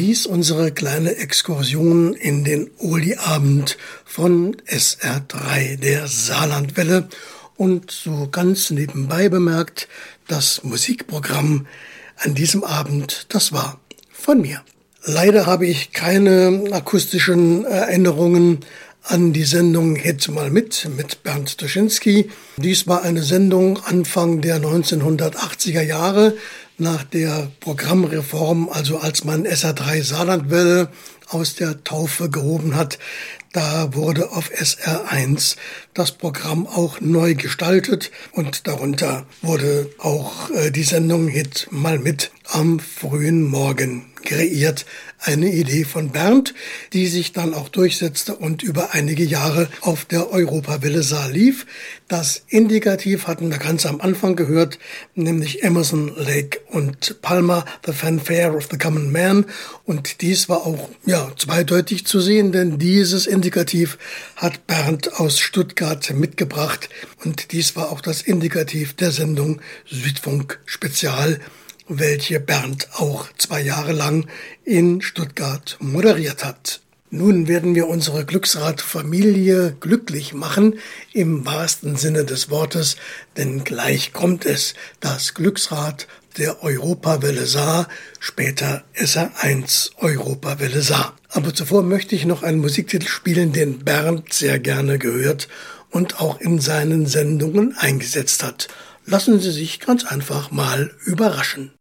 Dies unsere kleine Exkursion in den Oldie-Abend von SR3, der Saarlandwelle. Und so ganz nebenbei bemerkt, das Musikprogramm an diesem Abend, das war von mir. Leider habe ich keine akustischen Erinnerungen an die Sendung Hit mal mit Bernd Duschinsky. Dies war eine Sendung Anfang der 1980er Jahre, nach der Programmreform, also als man SR3 Saarlandwelle aus der Taufe gehoben hat. Da wurde auf SR1 das Programm auch neu gestaltet und darunter wurde auch die Sendung Hit mal mit am frühen Morgen kreiert. Eine Idee von Bernd, die sich dann auch durchsetzte und über einige Jahre auf der Europawelle Saar lief. Das Indikativ hatten wir ganz am Anfang gehört, nämlich Emerson, Lake und Palmer, The Fanfare of the Common Man. Und dies war auch zweideutig zu sehen, denn dieses Indikativ hat Bernd aus Stuttgart mitgebracht. Und dies war auch das Indikativ der Sendung Südfunk Spezial, welche Bernd auch 2 Jahre lang in Stuttgart moderiert hat. Nun werden wir unsere Glücksrad-Familie glücklich machen, im wahrsten Sinne des Wortes, denn gleich kommt es, das Glücksrad der Europawelle Saar, später SR1 Europawelle Saar. Aber zuvor möchte ich noch einen Musiktitel spielen, den Bernd sehr gerne gehört und auch in seinen Sendungen eingesetzt hat. Lassen Sie sich ganz einfach mal überraschen.